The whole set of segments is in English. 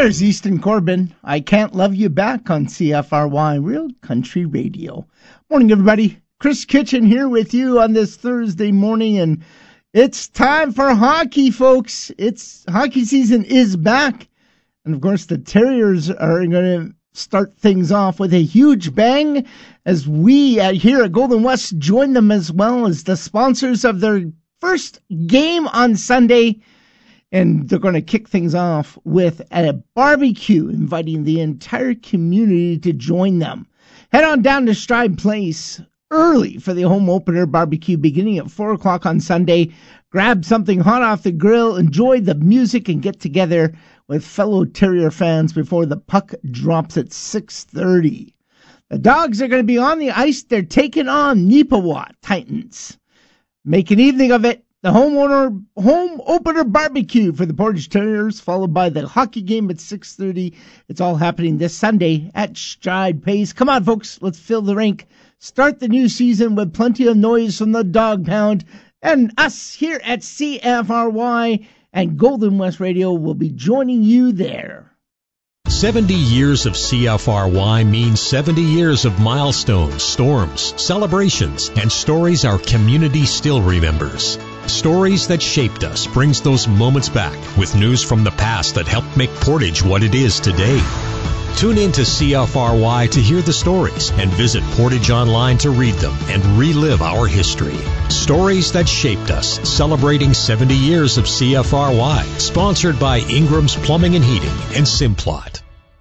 There's Easton Corbin. I Can't Love You Back on CFRY Real Country Radio. Morning, everybody. Chris Kitchen here with you on this Thursday morning, and it's time for hockey, folks. Hockey season is back, and of course the Terriers are going to start things off with a huge bang as we here at Golden West join them as well as the sponsors of their first game on Sunday. And they're going to kick things off with a barbecue, inviting the entire community to join them. Head on down to Stride Place early for the home opener barbecue beginning at 4 o'clock on Sunday. Grab something hot off the grill, enjoy the music, and get together with fellow Terrier fans before the puck drops at 6:30. The Dogs are going to be on the ice. They're taking on Neepawa Titans. Make an evening of it. The home opener barbecue for the Portage Terriers, followed by the hockey game at 6:30. It's all happening this Sunday at Stride Place. Come on, folks, let's fill the rink. Start the new season with plenty of noise from the Dog Pound. And us here at CFRY and Golden West Radio will be joining you there. 70 years of CFRY means 70 years of milestones, storms, celebrations, and stories our community still remembers. Stories that shaped us brings those moments back with news from the past that helped make Portage what it is today. Tune in to CFRY to hear the stories and visit Portage Online to read them and relive our history. Stories that shaped us, celebrating 70 years of CFRY. Sponsored by Ingram's Plumbing and Heating and Simplot.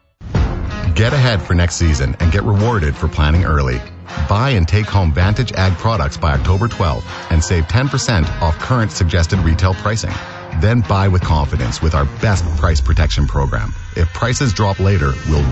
Get ahead for next season and get rewarded for planning early. Buy and take home Vantage Ag products by October 12th and save 10% off current suggested retail pricing. Then buy with confidence with our best price protection program. If prices drop later, we'll